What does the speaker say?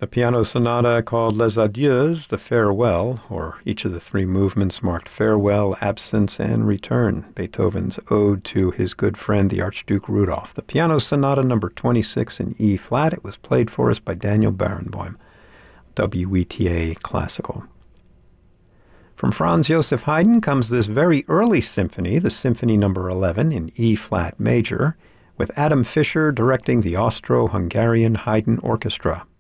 A piano sonata called Les Adieus, the Farewell, or each of the three movements marked farewell, absence, and return, Beethoven's ode to his good friend, the Archduke Rudolph. The piano sonata number 26 in E-flat. It was played for us by Daniel Barenboim, WETA Classical. From Franz Joseph Haydn comes this very early symphony, the Symphony number 11 in E-flat major, with Adam Fischer directing the Austro-Hungarian Haydn Orchestra.